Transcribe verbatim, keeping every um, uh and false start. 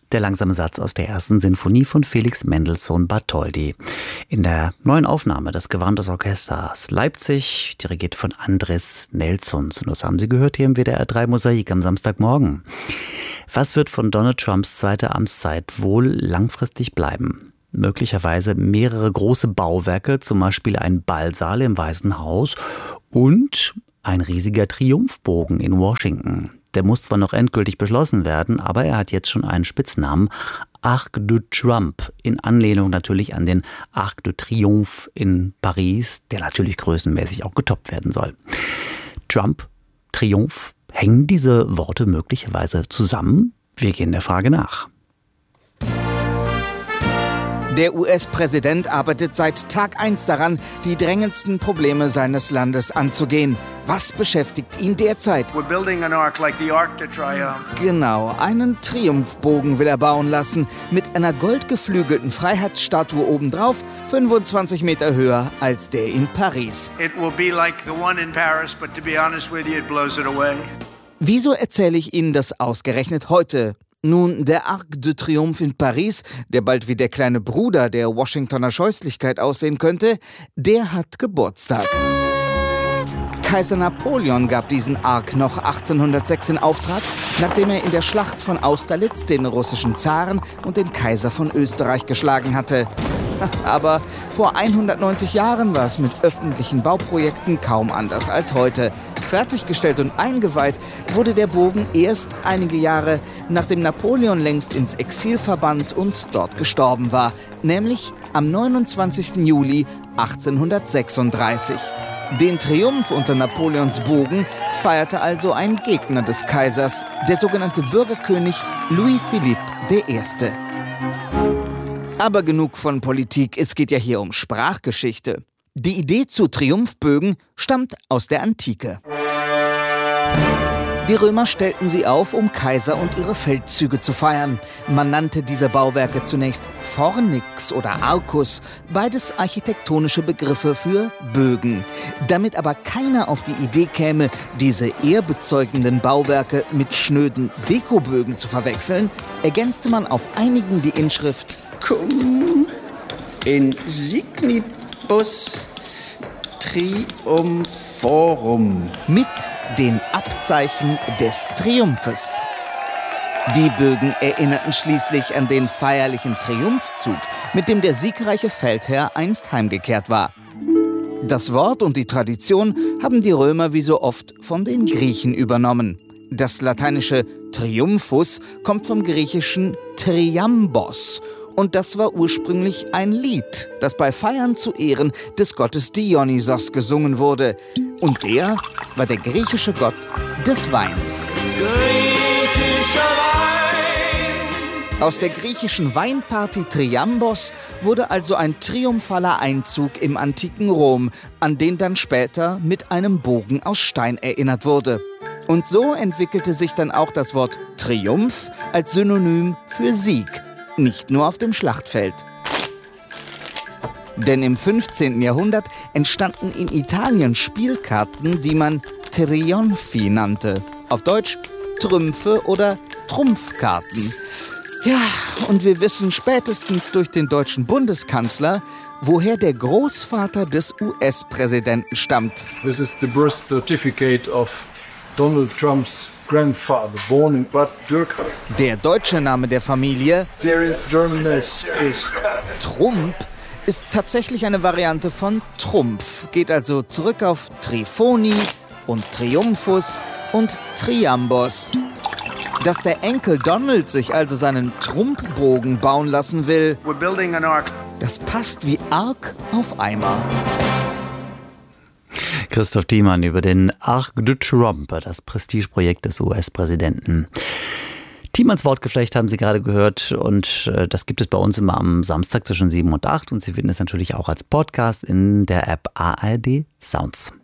Der langsame Satz aus der ersten Sinfonie von Felix Mendelssohn Bartholdy. In der neuen Aufnahme des Gewandhaus Orchesters Leipzig, dirigiert von Andres Nelsons. Und das haben Sie gehört hier im W D R drei Mosaik am Samstagmorgen. Was wird von Donald Trumps zweiter Amtszeit wohl langfristig bleiben? Möglicherweise mehrere große Bauwerke, zum Beispiel ein Ballsaal im Weißen Haus und ein riesiger Triumphbogen in Washington. Der muss zwar noch endgültig beschlossen werden, aber er hat jetzt schon einen Spitznamen, Arc de Trump, in Anlehnung natürlich an den Arc de Triomphe in Paris, der natürlich größenmäßig auch getoppt werden soll. Trump, Triumph, hängen diese Worte möglicherweise zusammen? Wir gehen der Frage nach. Der U S-Präsident arbeitet seit Tag eins daran, die drängendsten Probleme seines Landes anzugehen. Was beschäftigt ihn derzeit? We're building an arc like the Arc de Triomphe. Genau, einen Triumphbogen will er bauen lassen, mit einer goldgeflügelten Freiheitsstatue obendrauf, fünfundzwanzig Meter höher als der in Paris. It will be like the one in Paris, but to be honest with you, it blows it away. Wieso erzähle ich Ihnen das ausgerechnet heute? Nun, der Arc de Triomphe in Paris, der bald wie der kleine Bruder der Washingtoner Scheußlichkeit aussehen könnte, der hat Geburtstag. Kaiser Napoleon gab diesen Arc noch achtzehnhundertsechs in Auftrag, nachdem er in der Schlacht von Austerlitz den russischen Zaren und den Kaiser von Österreich geschlagen hatte. Aber vor hundertneunzig Jahren war es mit öffentlichen Bauprojekten kaum anders als heute. Fertiggestellt und eingeweiht wurde der Bogen erst einige Jahre, nachdem Napoleon längst ins Exil verbannt und dort gestorben war, nämlich am neunundzwanzigsten Juli achtzehnhundertsechsunddreißig. Den Triumph unter Napoleons Bogen feierte also ein Gegner des Kaisers, der sogenannte Bürgerkönig Louis-Philippe der Erste. Aber genug von Politik, es geht ja hier um Sprachgeschichte. Die Idee zu Triumphbögen stammt aus der Antike. Die Römer stellten sie auf, um Kaiser und ihre Feldzüge zu feiern. Man nannte diese Bauwerke zunächst Fornix oder Arcus, beides architektonische Begriffe für Bögen. Damit aber keiner auf die Idee käme, diese ehrbezeugenden Bauwerke mit schnöden Dekobögen zu verwechseln, ergänzte man auf einigen die Inschrift Cum insignibus triumphorum mit den Abzeichen des Triumphes. Die Bögen erinnerten schließlich an den feierlichen Triumphzug, mit dem der siegreiche Feldherr einst heimgekehrt war. Das Wort und die Tradition haben die Römer wie so oft von den Griechen übernommen. Das lateinische Triumphus kommt vom griechischen Triambos. Und das war ursprünglich ein Lied, das bei Feiern zu Ehren des Gottes Dionysos gesungen wurde. Und der war der griechische Gott des Weins. Griechischer Wein. Aus der griechischen Weinparty Triambos wurde also ein triumphaler Einzug im antiken Rom, an den dann später mit einem Bogen aus Stein erinnert wurde. Und so entwickelte sich dann auch das Wort Triumph als Synonym für Sieg. Nicht nur auf dem Schlachtfeld. Denn im fünfzehnten Jahrhundert entstanden in Italien Spielkarten, die man Trionfi nannte. Auf Deutsch Trümpfe oder Trumpfkarten. Ja, und wir wissen spätestens durch den deutschen Bundeskanzler, woher der Großvater des U S-Präsidenten stammt. This is the birth certificate of Donald Trump's grandfather, born in Bad Dürkheim. Der deutsche Name der Familie, Serious Germanness, is Trump, ist tatsächlich eine Variante von Trumpf, geht also zurück auf Trifoni und Triumphus und Triambos. Dass der Enkel Donald sich also seinen Trumpfbogen bauen lassen will, We're building an arc. Das passt wie Arc auf Eimer. Christoph Thiemann über den Arc de Triomphe, das Prestigeprojekt des U S-Präsidenten. Thiemanns Wortgeflecht haben Sie gerade gehört und äh, das gibt es bei uns immer am Samstag zwischen sieben und acht und Sie finden es natürlich auch als Podcast in der App A R D Sounds.